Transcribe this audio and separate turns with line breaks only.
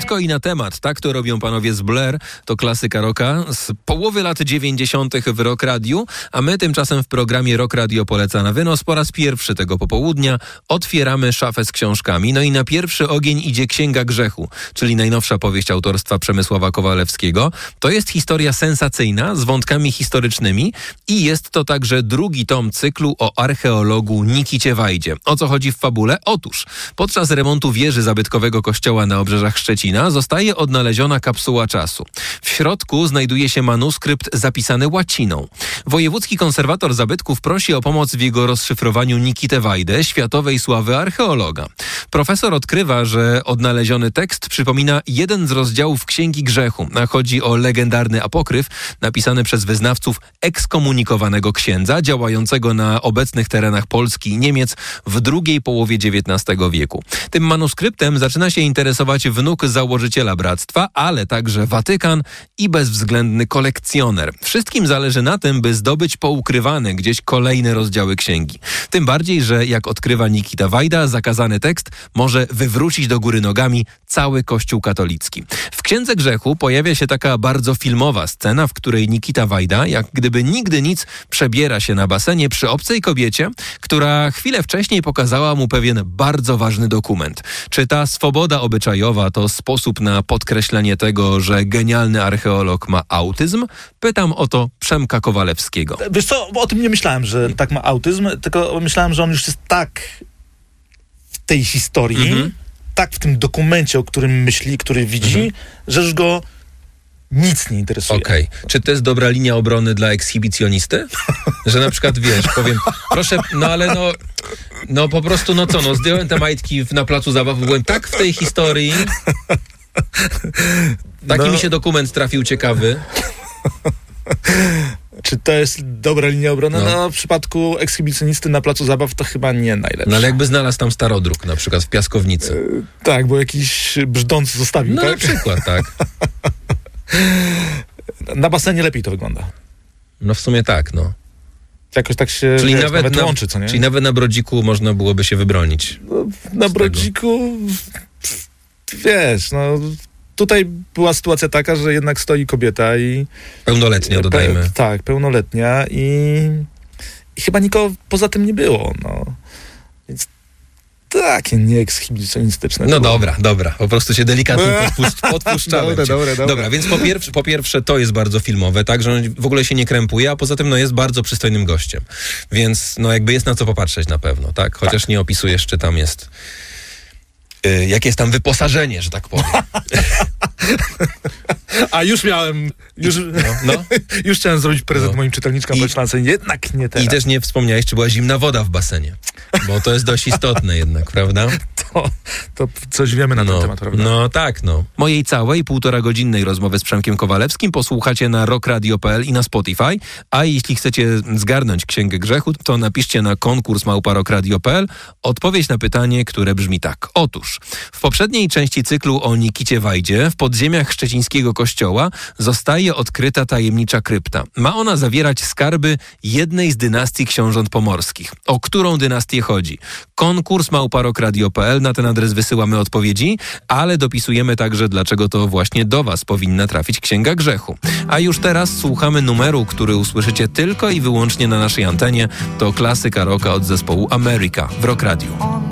Krótko i na temat. Tak to robią panowie z Blair. To klasyka rocka z połowy lat 90. w Rock Radiu, a my tymczasem w programie Rock Radio poleca na wynos po raz pierwszy tego popołudnia otwieramy szafę z książkami. No i na pierwszy ogień idzie Księga Grzechu, czyli najnowsza powieść autorstwa Przemysława Kowalewskiego. To jest historia sensacyjna z wątkami historycznymi i jest to także drugi tom cyklu o archeologu Nikicie Wajdzie. O co chodzi w fabule? Otóż podczas remontu wieży zabytkowego kościoła na obrzeżach Szczecina zostaje odnaleziona kapsuła czasu. W środku znajduje się manuskrypt zapisany łaciną. Wojewódzki konserwator zabytków prosi o pomoc w jego rozszyfrowaniu Nikitę Wajdę, światowej sławy archeologa. Profesor odkrywa, że odnaleziony tekst przypomina jeden z rozdziałów Księgi Grzechu, a chodzi o legendarny apokryf napisany przez wyznawców ekskomunikowanego księdza działającego na obecnych terenach Polski i Niemiec w drugiej połowie XIX wieku. Tym manuskryptem zaczyna się interesować wnuk założyciela bractwa, ale także Watykan i bezwzględny kolekcjoner. Wszystkim zależy na tym, by zdobyć poukrywane gdzieś kolejne rozdziały księgi. Tym bardziej, że jak odkrywa Nikita Wajda, zakazany tekst może wywrócić do góry nogami cały Kościół katolicki. W Księdze Grzechu pojawia się taka bardzo filmowa scena, w której Nikita Wajda, jak gdyby nigdy nic, przebiera się na basenie przy obcej kobiecie, która chwilę wcześniej pokazała mu pewien bardzo ważny dokument. Czy ta swoboda obyczajowa to sposób na podkreślenie tego, że genialny archeolog ma autyzm? Pytam o to Przemka Kowalewskiego.
Wiesz co, o tym nie myślałem, że tak ma autyzm, tylko myślałem, że on już jest tak w tej historii, tak w tym dokumencie, o którym myśli, który widzi, że już go nic nie interesuje.
Okej. Czy to jest dobra linia obrony dla ekshibicjonisty? Że na przykład, wiesz, powiem, proszę, no ale no po prostu, no co, no zdjąłem te majtki na placu zabaw, byłem tak w tej historii. Taki mi się dokument trafił ciekawy.
Czy to jest dobra linia obrony? No, w przypadku ekshibicjonisty na placu zabaw to chyba nie najlepsze.
No ale jakby znalazł tam starodruk, na przykład w piaskownicy.
Tak, bo jakiś brzdąc zostawił,
no
tak?
na przykład, tak.
Na basenie lepiej to wygląda.
No w sumie tak, no.
Jakoś tak się
czyli nawet
łączy, co nie?
Czyli nawet na Brodziku można byłoby się wybronić.
No, na Brodziku, wiesz, no... Tutaj była sytuacja taka, że jednak stoi kobieta i...
Pełnoletnia, dodajmy.
Tak, pełnoletnia i chyba nikogo poza tym nie było, no. Więc takie nieekshibicjonistyczne.
No dobra. Po prostu się delikatnie podpuszczałem. Dobra, więc po pierwsze to jest bardzo filmowe, tak, że on w ogóle się nie krępuje, a poza tym no jest bardzo przystojnym gościem. Więc no jakby jest na co popatrzeć na pewno, tak? Chociaż tak. Nie opisujesz, czy tam jest... jakie jest tam wyposażenie, że tak powiem.
A już miałem... Już chciałem zrobić prezent moim czytelniczkom, pomyślałem, jednak nie teraz.
I też nie wspomniałeś, czy była zimna woda w basenie. Bo to jest dość istotne jednak, prawda?
To coś wiemy na ten temat, prawda?
No tak, no. Mojej całej 1,5-godzinnej rozmowy z Przemkiem Kowalewskim posłuchacie na rockradio.pl i na Spotify, a jeśli chcecie zgarnąć Księgę Grzechu, to napiszcie na konkurs@rockradio.pl odpowiedź na pytanie, które brzmi tak. Otóż, w poprzedniej części cyklu o Nikicie Wajdzie w podziemiach szczecińskiego kościoła zostaje odkryta tajemnicza krypta. Ma ona zawierać skarby jednej z dynastii książąt pomorskich. O którą dynastię chodzi? Konkurs@rockradio.pl. Na ten adres wysyłamy odpowiedzi, ale dopisujemy także, dlaczego to właśnie do Was powinna trafić Księga Grzechu. A już teraz słuchamy numeru, który usłyszycie tylko i wyłącznie na naszej antenie. To klasyka rocka od zespołu America w Rock Radio.